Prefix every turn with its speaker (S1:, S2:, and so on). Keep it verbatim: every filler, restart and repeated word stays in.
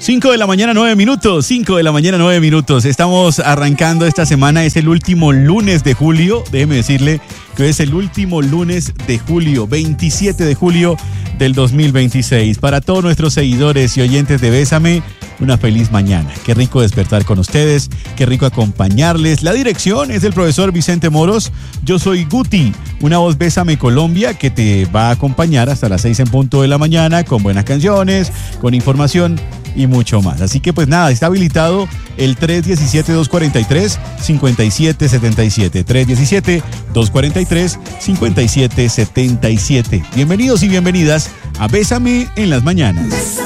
S1: cinco de la mañana, nueve minutos. cinco de la mañana, nueve minutos. Estamos arrancando esta semana. Es el último lunes de julio. Déjeme decirle que hoy es el último lunes de julio, veintisiete de julio del dos mil veintiséis. Para todos nuestros seguidores y oyentes de Bésame, una feliz mañana. Qué rico despertar con ustedes. Qué rico acompañarles. La dirección es del profesor Vicente Moros. Yo soy Guti, una voz Bésame Colombia que te va a acompañar hasta las seis en punto de la mañana con buenas canciones, con información y mucho más. Así que pues nada, está habilitado el tres uno siete, dos cuatro tres, cinco siete siete siete. tres uno siete, dos cuatro tres, cinco siete siete siete. Bienvenidos y bienvenidas a Bésame en las mañanas.